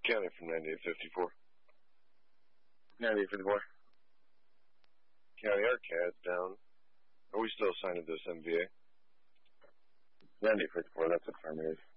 County from 9854. 9854. County, our CAD's down. Are we still assigned to this MVA? 9854, that's affirmative.